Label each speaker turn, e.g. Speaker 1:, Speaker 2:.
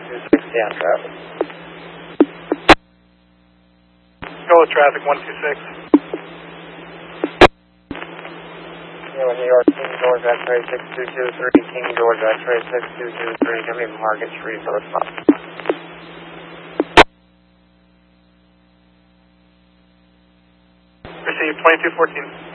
Speaker 1: down traffic.
Speaker 2: Go with traffic 126.
Speaker 1: New York, King George X-ray 6223, King George X-ray 6223, give me Market Street for the stop.
Speaker 2: Receive 2214.